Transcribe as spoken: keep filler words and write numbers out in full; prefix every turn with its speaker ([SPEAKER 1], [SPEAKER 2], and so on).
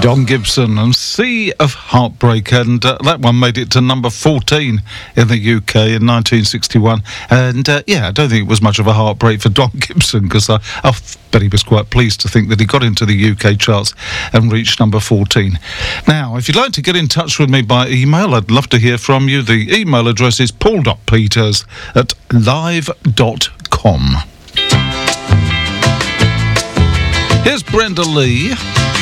[SPEAKER 1] Don Gibson and Sea of Heartbreak, and uh, that one made it to number fourteen in the U K in nineteen sixty-one. And uh, yeah, I don't think it was much of a heartbreak for Don Gibson, because I, I bet he was quite pleased to think that he got into the U K charts and reached number fourteen. Now, if you'd like to get in touch with me by email, I'd love to hear from you. The email address is paul dot peters at live dot com. Here's Brenda Lee